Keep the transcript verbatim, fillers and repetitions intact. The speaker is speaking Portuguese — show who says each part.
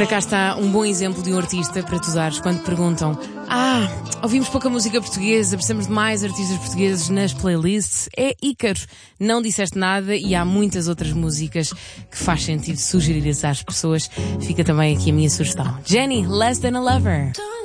Speaker 1: Ora, cá está um bom exemplo de um artista para tu dares quando te perguntam: Ah, ouvimos pouca música portuguesa, precisamos de mais artistas portugueses nas playlists. É Ícaro. Não disseste nada e há muitas outras músicas que faz sentido sugerir às pessoas. Fica também aqui a minha sugestão. Jenny, Less Than a Lover.